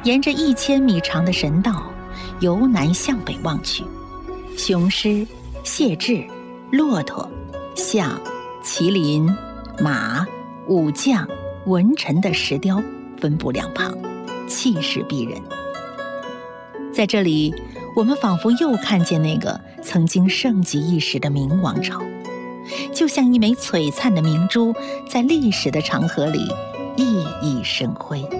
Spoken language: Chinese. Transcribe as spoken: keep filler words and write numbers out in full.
沿着一千米长的神道，由南向北望去，雄狮、谢豸、骆驼、象、麒麟、马、武将、文臣的石雕分布两旁，气势逼人。在这里，我们仿佛又看见那个曾经盛极一时的明王朝，就像一枚璀璨的明珠，在历史的长河里熠熠生辉。